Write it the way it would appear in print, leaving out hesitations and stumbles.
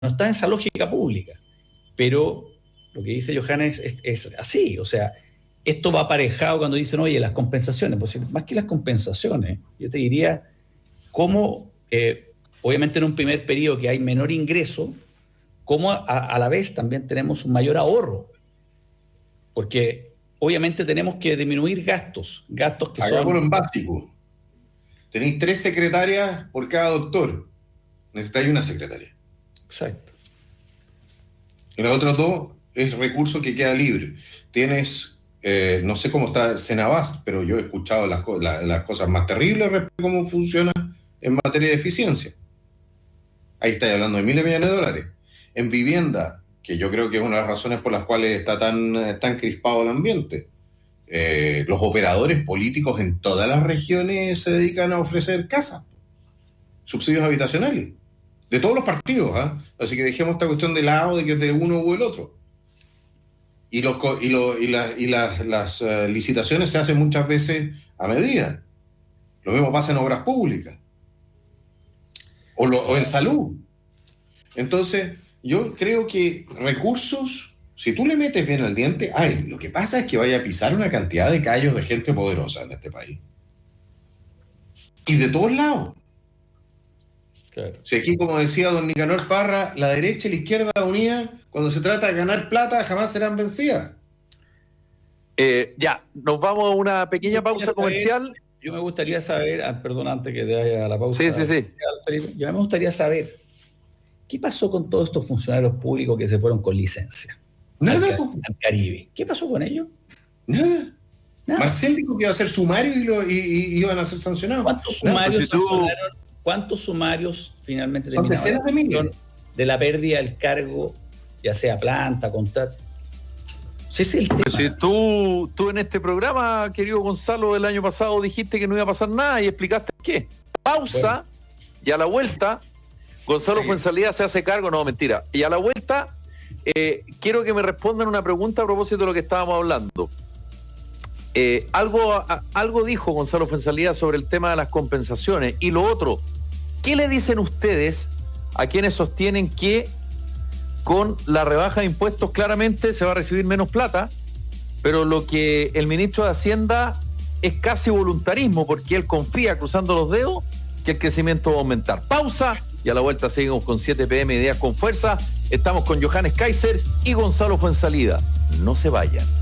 no está en esa lógica pública. Pero lo que dice Johannes es así, o sea, esto va aparejado cuando dicen, oye, las compensaciones, pues más que las compensaciones, yo te diría cómo, obviamente en un primer periodo que hay menor ingreso, cómo a la vez también tenemos un mayor ahorro, porque obviamente tenemos que disminuir gastos que hagámoslo son... en básico. Tenéis 3 secretarias por cada doctor. Necesitáis una secretaria. Exacto. Y los otros 2 es recurso que queda libre. Tienes, no sé cómo está Senabast, pero yo he escuchado las cosas más terribles respecto a cómo funciona en materia de eficiencia. Ahí estáis hablando de miles de millones de dólares. En vivienda, que yo creo que es una de las razones por las cuales está tan crispado el ambiente. Los operadores políticos en todas las regiones se dedican a ofrecer casas, subsidios habitacionales, de todos los partidos, ¿eh? Así que dejemos esta cuestión de lado de que es de uno o el otro. Y las licitaciones se hacen muchas veces a medida. Lo mismo pasa en obras públicas o en salud. Entonces, yo creo que recursos, si tú le metes bien al diente, hay. Lo que pasa es que vaya a pisar una cantidad de callos de gente poderosa en este país. Y de todos lados. Claro. Si aquí, como decía don Nicanor Parra, la derecha y la izquierda unida, cuando se trata de ganar plata, jamás serán vencidas. Ya, nos vamos a una pequeña pausa comercial. Yo me gustaría saber, perdón, antes que te vaya a la pausa. Sí. Felipe, yo me gustaría saber, ¿qué pasó con todos estos funcionarios públicos que se fueron con licencia? Nada. Al Caribe. ¿Qué pasó con ellos? Nada. Marcel dijo que iba a ser sumario y iban a ser sancionados. ¿Cuántos sumarios finalmente son decenas de miles de la pérdida del cargo, ya sea planta, contrato? Sí, es el tema. Pues si tú en este programa, querido Gonzalo, del año pasado dijiste que no iba a pasar nada y explicaste qué. Pausa, y a la vuelta, Gonzalo Fuenzalida se hace cargo, no, mentira. Y a la vuelta, quiero que me respondan una pregunta a propósito de lo que estábamos hablando. Algo dijo Gonzalo Fuenzalida sobre el tema de las compensaciones. Y lo otro, ¿qué le dicen ustedes a quienes sostienen que con la rebaja de impuestos claramente se va a recibir menos plata, pero lo que el ministro de Hacienda es casi voluntarismo, porque él confía, cruzando los dedos, que el crecimiento va a aumentar? Pausa, y a la vuelta seguimos con 7 PM Ideas con Fuerza. Estamos con Johannes Kaiser y Gonzalo Fuenzalida. No se vayan.